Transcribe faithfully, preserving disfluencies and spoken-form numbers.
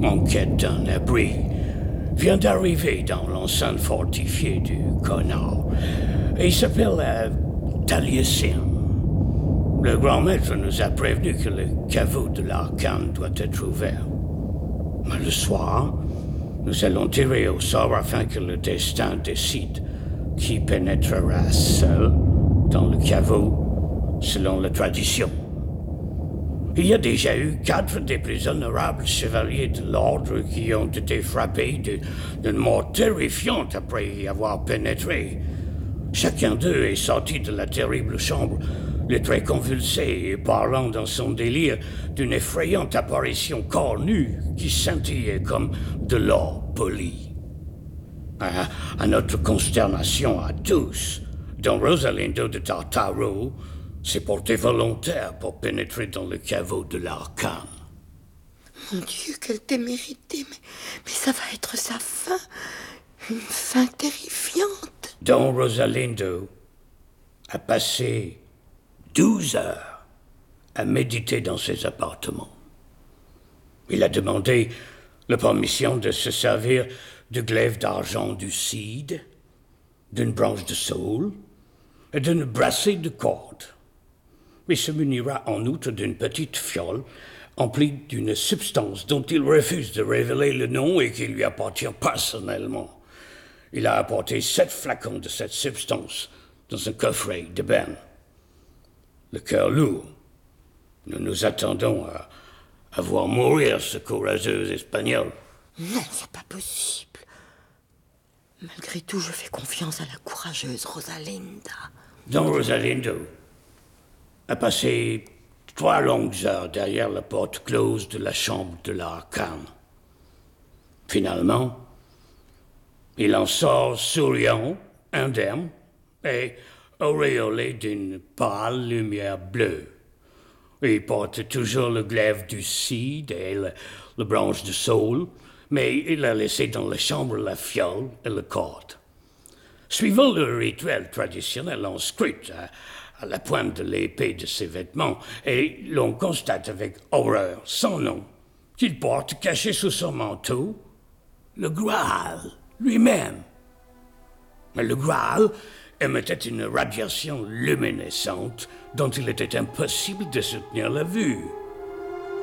en quête d'un abri, vient d'arriver dans l'enceinte fortifiée du Connaught. Et il s'appelle euh, Taliesin. Le grand maître nous a prévenu que le caveau de l'Arcane doit être ouvert. Mais le soir, nous allons tirer au sort afin que le destin décide qui pénétrera seul dans le caveau selon la tradition. Il y a déjà eu quatre des plus honorables chevaliers de l'ordre qui ont été frappés d'une mort terrifiante après y avoir pénétré. Chacun d'eux est sorti de la terrible chambre, les traits convulsés et parlant dans son délire d'une effrayante apparition corps nue qui scintillait comme de l'or poli. À, à notre consternation à tous, Don Rosalindo de Tartaro s'est porté volontaire pour pénétrer dans le caveau de l'Arcane. Mon Dieu, quelle témérité, mais, mais ça va être sa fin. Une fin terrifiante. Don Rosalindo a passé douze heures à méditer dans ses appartements. Il a demandé la permission de se servir du glaive d'argent du Cid, d'une branche de saule et d'une brassée de cordes. Il se munira en outre d'une petite fiole emplie d'une substance dont il refuse de révéler le nom et qui lui appartient personnellement. Il a apporté sept flacons de cette substance dans un coffret d'ébène. Le cœur lourd, nous nous attendons à, à voir mourir ce courageux Espagnol. Non, c'est pas possible. Malgré tout, je fais confiance à la courageuse Rosalinda. Don Rosalindo a passé trois longues heures derrière la porte close de la chambre de l'Arcane. Finalement, il en sort souriant, indemne et auréolé d'une pâle lumière bleue. Il porte toujours le glaive du Cid et le, le branche de saule, mais il a laissé dans la chambre la fiole et le corde. Suivant le rituel traditionnel, on scrute à, à la pointe de l'épée de ses vêtements et l'on constate avec horreur son nom, qu'il porte caché sous son manteau, le Graal lui-même. Mais le Graal émettait une radiation luminescente dont il était impossible de soutenir la vue.